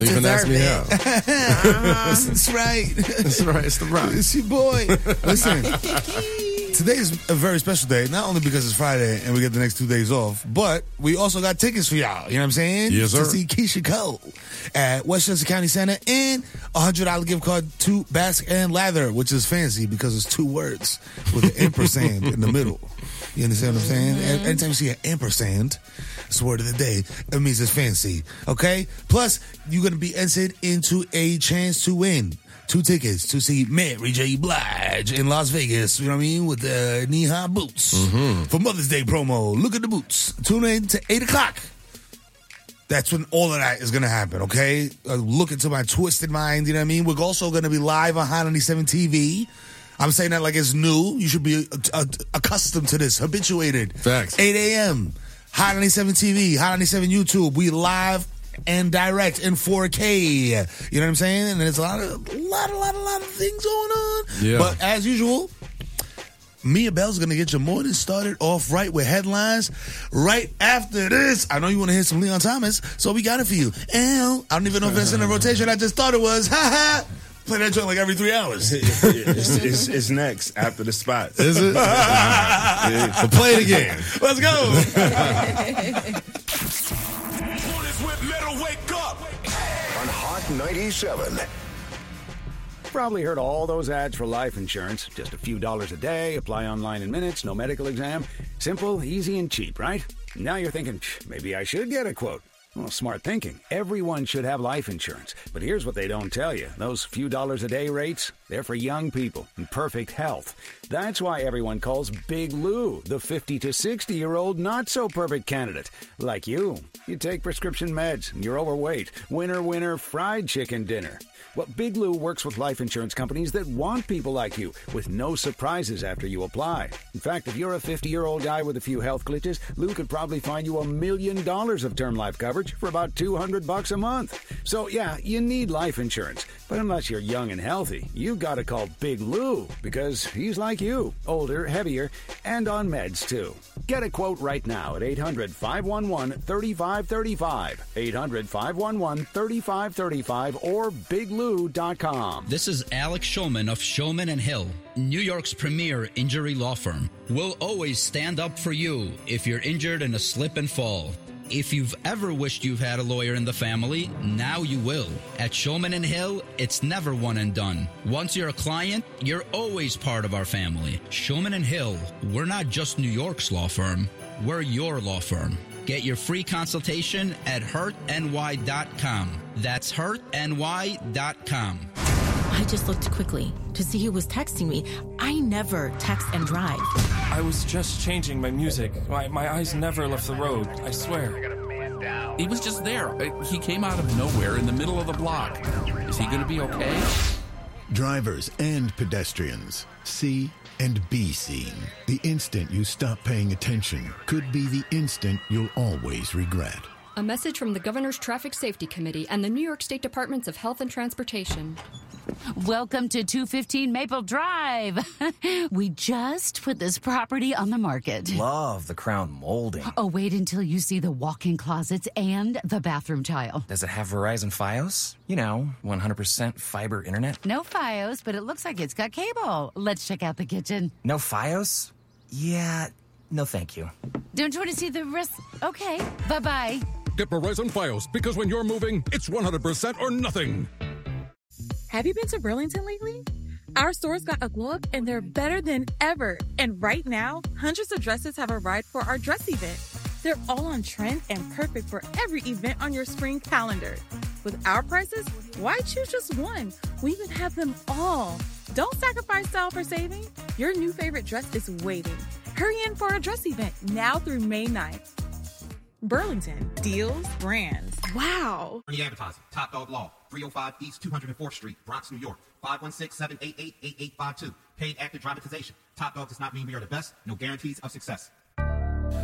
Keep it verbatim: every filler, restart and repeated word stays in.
Even ask me how. That's right. That's right. It's the Rock. It's your boy. Listen, today is a very special day, not only because it's Friday and we get the next two days off, but we also got tickets for y'all. You know what I'm saying? Yes, sir. To see Keisha Cole at Westchester County Center, and a one hundred dollars gift card to Bask and Lather, which is fancy because it's two words with an ampersand in the middle. You understand what I'm saying? Mm-hmm. Anytime you see an ampersand, it's the word of the day. It means it's fancy. Okay? Plus, you're going to be entered into a chance to win two tickets to see Mary J. Blige in Las Vegas. You know what I mean? With the knee-high boots. Mm-hmm. For Mother's Day promo. Look at the boots. Tune in to eight o'clock. That's when all of that is going to happen, okay? Uh, look into my twisted mind, you know what I mean? We're also going to be live on Hot ninety-seven T V. I'm saying that like it's new. You should be uh, uh, accustomed to this, habituated. Facts. eight a.m. Hot ninety-seven T V, Hot ninety-seven YouTube. We live and direct in four K. You know what I'm saying? And there's a lot of, a lot, a lot, a lot of things going on. Yeah. But as usual, Mia Bell's going to get your morning started off right with headlines. Right after this, I know you want to hear some Leon Thomas, so we got it for you. And I don't even know if that's in the rotation. I just thought it was. Ha ha. Play that joint like every three hours. it's, it's, it's next after the spot. Is it? Yeah. Well, play it again. Let's go. On Hot ninety-seven. Probably heard all those ads for life insurance. Just a few dollars a day, apply online in minutes, no medical exam. Simple, easy, and cheap, right? Now you're thinking, maybe I should get a quote. Well, smart thinking. Everyone should have life insurance. But here's what they don't tell you. Those few dollars a day rates, they're for young people in perfect health. That's why everyone calls Big Lou the fifty to sixty-year-old not-so-perfect candidate. Like you. You take prescription meds and you're overweight. Winner, winner, fried chicken dinner. Well, Big Lou works with life insurance companies that want people like you with no surprises after you apply. In fact, if you're a fifty-year-old guy with a few health glitches, Lou could probably find you a million dollars of term life coverage for about two hundred bucks a month. So, yeah, you need life insurance. But unless you're young and healthy, you gotta call Big Lou because he's like you, older, heavier, and on meds, too. Get a quote right now at eight hundred, five one one, three five three five, eight hundred, five one one, three five three five, or big lou dot com. This is Alex Shulman of Shulman and Hill, New York's premier injury law firm. We'll always stand up for you if you're injured in a slip and fall. If you've ever wished you've had a lawyer in the family, now you will. At Shulman and Hill, it's never one and done. Once you're a client, you're always part of our family. Shulman and Hill, we're not just New York's law firm, we're your law firm. Get your free consultation at hurt N Y dot com. That's hurt N Y dot com. I just looked quickly to see who was texting me. I never text and drive. I was just changing my music. My, my eyes never left the road, I swear. He was just there. He came out of nowhere in the middle of the block. Is he going to be okay? Drivers and pedestrians, see and be seen. The instant you stop paying attention could be the instant you'll always regret. A message from the Governor's Traffic Safety Committee and the New York State Departments of Health and Transportation. Welcome to two fifteen Maple Drive. We just put this property on the market. Love the crown molding. Oh, wait until you see the walk-in closets and the bathroom tile. Does it have Verizon Fios? You know, one hundred percent fiber internet. No Fios, but it looks like it's got cable. Let's check out the kitchen. No Fios? Yeah, no thank you. Don't you want to see the rest? Okay, bye-bye. Get Verizon Fios, because when you're moving, it's one hundred percent or nothing. Have you been to Burlington lately? Our stores got a glow up and they're better than ever. And right now, hundreds of dresses have arrived for our dress event. They're all on trend and perfect for every event on your spring calendar. With our prices, why choose just one? We even have them all. Don't sacrifice style for saving. Your new favorite dress is waiting. Hurry in for our dress event now through May ninth. Burlington, deals, brands. Wow. Free advertising. Top Dog Law. three oh five East two hundred fourth Street, Bronx, New York. five one six, seven eight eight, eight eight five two. Paid active dramatization. Top Dog does not mean we are the best. No guarantees of success.